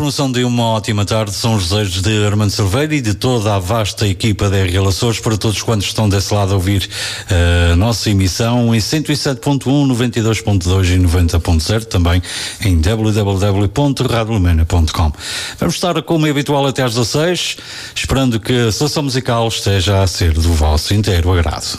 informação de uma ótima tarde são os desejos de Armando Silveira e de toda a vasta equipa da RL Açores para todos quantos estão desse lado a ouvir a nossa emissão em 107.1, 92.2 e 90.0, também em www.radiolumena.com. Vamos estar como é habitual até às 16, esperando que a seleção musical esteja a ser do vosso inteiro agrado.